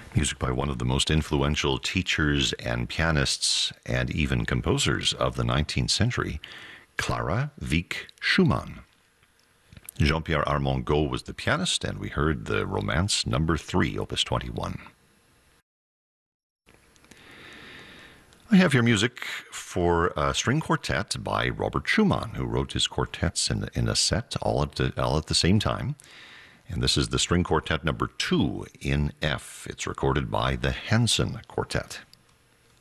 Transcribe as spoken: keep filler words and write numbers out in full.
Music by one of the most influential teachers and pianists and even composers of the nineteenth century, Clara Wieck Schumann. Jean-Pierre Armengaud was the pianist, and we heard the Romance number three, opus twenty-one. I have here music for a string quartet by Robert Schumann, who wrote his quartets in, in a set all at, the, all at the same time. And this is the string quartet number two in F. It's recorded by the Hanson Quartet.